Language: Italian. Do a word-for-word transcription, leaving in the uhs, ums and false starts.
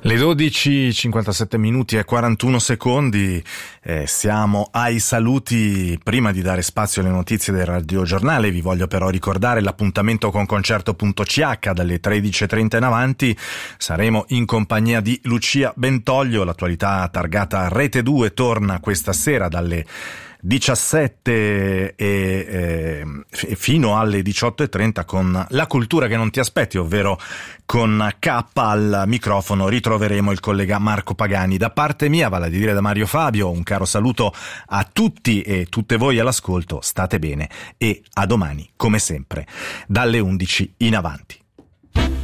Le dodici e cinquantasette minuti e quarantuno secondi, eh, siamo ai saluti. Prima di dare spazio alle notizie del radiogiornale vi voglio però ricordare l'appuntamento con concerto punto c h dalle tredici e trenta in avanti. Saremo in compagnia di Lucia Bentoglio. L'attualità targata Rete due torna questa sera dalle diciassette e eh, fino alle diciotto e trenta con La cultura che non ti aspetti, ovvero con K al microfono. Ritroveremo il collega Marco Pagani. Da parte mia, vale a dire da Mario Fabio, un caro saluto a tutti e tutte voi all'ascolto. State bene e a domani come sempre dalle undici in avanti.